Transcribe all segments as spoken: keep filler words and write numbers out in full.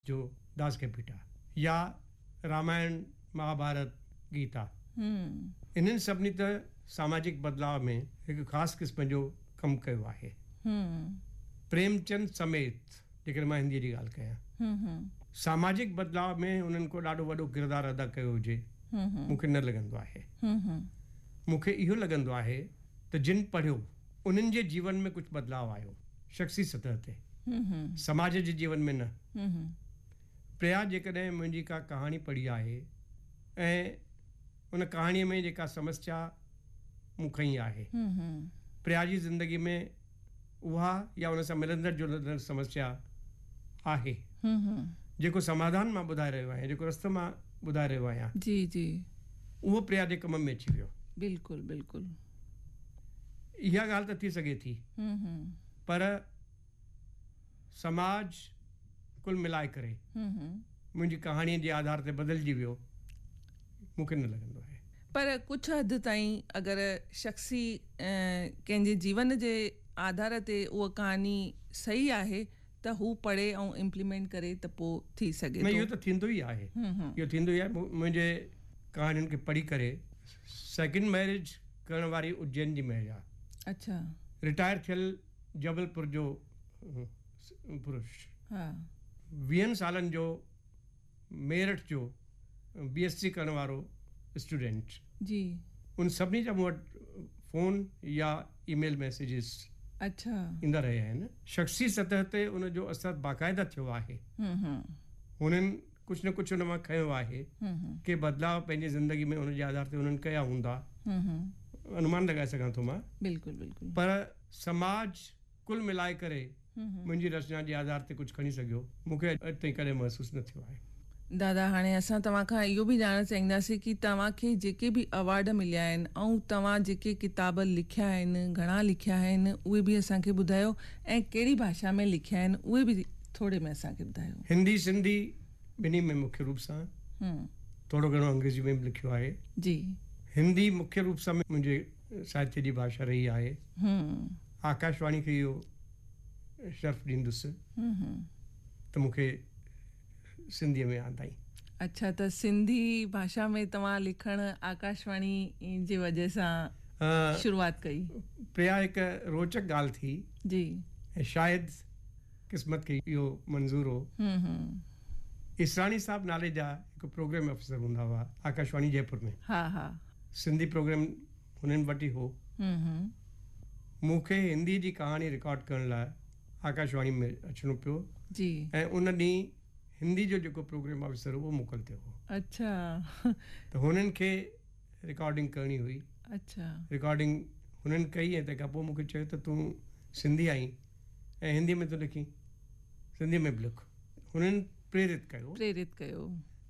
जो दास के पीटा या रामायण महाभारत गीता हम्म इन्हनि सभिनी त सामाजिक बदलाव में हिकु ख़ासि क़िस्म जो कमु कयो आहे। हम्म प्रेमचंद समेत जेकर मां हिंदी जी ॻाल्हि कयां, हम्म सामाजिक बदलाव में उन्हनि को ॾाढो वॾो किरदारु अदा कयो हुजे मूंखे न लॻंदो आहे। मूंखे इहो लॻंदो आहे त जिन पढ़ियो उन्हनि जे जीवन में कुझु बदलाव आयो, शख़्सी सतह ते, समाज जे जीवन में न। प्रिया जेकॾहिं मुंहिंजी का कहाणी पढ़ी आहे ऐं उन कहाणीअ में जेका समस्या मूं खई आहे, प्रिया जी ज़िंदगी में उहा या उन सां मिलंदड़ जुलंदड़ समस्या आहे जेको समाधान मां ॿुधाए रहियो आहियां, जेको रस्तो मां ॿुधाए रहियो आहियां, जी जी उहो प्रिया जे कम में अची वियो। बिल्कुलु बिल्कुलु इहा ॻाल्हि त थी सघे थी, पर समाज कुल मिलाए करे मुंहिंजी कहाणीअ जे आधार ते बदिलजी वियो, मूंखे न लॻंदो आहे। पर कुझु हद ताईं अगरि शख़्सी कंहिंजे जीवन जे आधार ते उहा कहानी सही आहे त हू पढ़े ऐं इम्प्लीमेंट करे त पोइ थी सघे। न, इहो त थींदो ई आहे, इहो थींदो ई आहे। मुंहिंजे कहाणियुनि खे पढ़ी करे सेकेंड मैरिज करण वारी उज्जैन जी महिला, अच्छा, रिटायर थियल जबलपुर जो पुरुष, हा, वीहनि सालनि जो मेरठ जो बी एस सी करण वारो स्टूडेंट, जी, उन सभिनी जा मूं वटि फ़ोन या ईमेल मैसेजिस अच्छा ईंदा रहिया आहिनि। शख़्सी सतह ते उन जो असरु बाक़ाइदा थियो आहे। हुननि कुझु न कुझु उन मां खयो आहे के बदलाव पंहिंजी ज़िंदगी में उन जे आधार ते उन्हनि कया हूंदा, अनुमान लॻाए सघां थो मां। बिल्कुलु बिल्कुलु। पर समाज कुल मिलाए करे मुंहिंजी रचना जे आधार ते कुझु खणी सघियो, मूंखे अॼु ताईं कॾहिं महसूसु न थियो आहे। दादा, हाणे असां तव्हां खां इहो बि ॼाणणु चाहींदासीं कि तव्हांखे जेके बि अवार्ड मिलिया आहिनि ऐं तव्हां जेके किताब लिखिया आहिनि, घणा लिखिया आहिनि, उहे बि असांखे ॿुधायो ऐं कहिड़ी भाषा में लिखिया आहिनि उहे बि थोरे में असांखे ॿुधायो। हिंदी सिंधी ॿिन्ही में मुख्य रूप सां, थोरो घणो अंग्रेजी में बि लिखियो आहे। जी, हिंदी मुख्य रूप सां मुंहिंजे साहित्य जी भाषा रही आहे। आकाशवाणी खे इहो शर्फ़ ॾींदुसि त मूंखे सिंधीअ में आंदा आई। अच्छा, त सिंधी भाषा में तव्हां लिखणु आकाशवाणी जे वजह सां शुरूआत कई? प्रिया, हिकु रोचक ॻाल्हि थी जी, ऐं शायदि क़िस्मत खे इहो मंज़ूर हो। इसरानी साहब नाले जा हिकु प्रोग्राम अफ़सर हूंदा हुआ आकाशवाणी जयपुर में। हा हा, सिंधी प्रोग्राम हुननि वटि हो। मूंखे हिंदी जी कहाणी रिकॉर्ड करण लाइ आकाशवाणी में अचिणो पियो जी, ऐं उन ॾींहुं हिंदी जो जेको प्रोग्राम ऑफिसर उहो मोकिलियो हो। अच्छा, त हुननि खे रिकॉर्डिंग करणी हुई। अच्छा, रिकॉर्डिंग हुननि कई ऐं तंहिंखां पोइ मूंखे चयो त तूं सिंधी आई ऐं हिंदी में थो लिखी, सिंधी में बि लिख। हुननि प्रेरित कयो प्रेरित कयो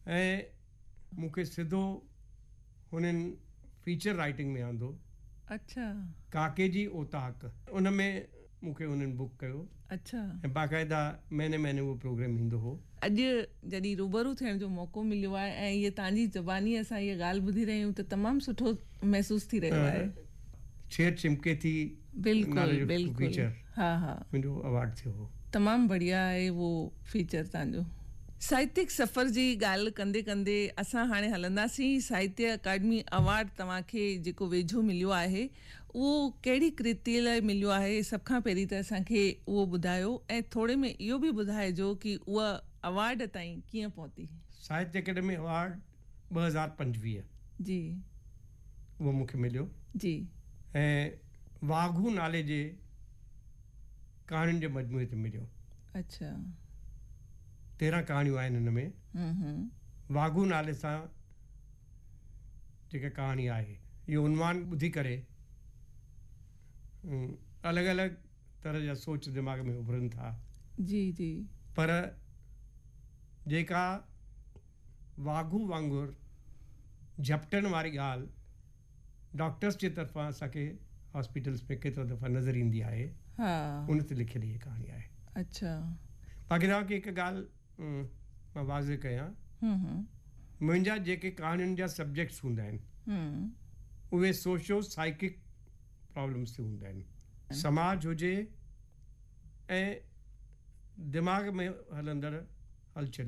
ऐं मूंखे सिधो हुननि फीचर राइटिंग में आंदो। अच्छा, काके जी ओताक, उन में मूंखे उन्हनि बुक कयो। अच्छा, ऐं बाक़ाइदा महीने महीने उहो प्रोग्राम ईंदो हो। अॼु जॾहिं रूबरू थियण जो मौक़ो मिलियो आहे ऐं इहे तव्हांजी ज़बानी असां इहा ॻाल्हि ॿुधी रहिया आहियूं त तमामु सुठो महसूसु थी रहियो आहे। छेड़ चिमके थी, बिल्कुलु बिल्कुलु, फीचर, हा हा, मुंहिंजो अवार्ड थियो हो। तमामु बढ़िया आहे उहो फीचर तव्हांजो। साहित्यिक सफ़र जी ॻाल्हि कंदे कंदे असां हाणे हलंदासीं साहित्य अकादमी अवार्ड तव्हांखे जेको वेझो मिलियो आहे उहो कहिड़ी कृतीअ लाइ मिलियो आहे, सभ खां पहिरीं त असांखे उहो ॿुधायो ऐं थोरे में इहो बि ॿुधाइजो कि उहा अवार्ड ताईं कीअं पहुती। साहित्य अकेडमी अवार्ड ॿ हज़ार पंजवीह जी, उहो मूंखे मिलियो जी, ऐं वाघू नाले जे कहाणियुनि जे मजमूए ते मिलियो। अच्छा, तेरहं कहाणियूं आहिनि हिन में। वाघू नाले सां जेका कहाणी आहे, इहो उनवान ॿुधी करे अलॻि अलॻि तरह जा सोच दिमाग़ में उभरनि था जी जी, पर जेका वाघू वांगुरु झपटनि वारी ॻाल्हि डॉक्टर्स जे तरफ़ां असांखे हॉस्पिटल्स में केतिरा दफ़ा नज़र ईंदी आहे, उन ते लिखियलु इहा कहाणी आहे। अच्छा, बाक़ी तव्हांखे हिकु ॻाल्हि मां वाज़े कयां, मुंहिंजा जेके कहाणियुनि जा सब्जेक्ट्स हूंदा आहिनि उहे सोशो साइकिक प्रॉब्लम्स ते हूंदा आहिनि। समाज हुजे ऐं दिमाग़ में हलंदड़ हलचल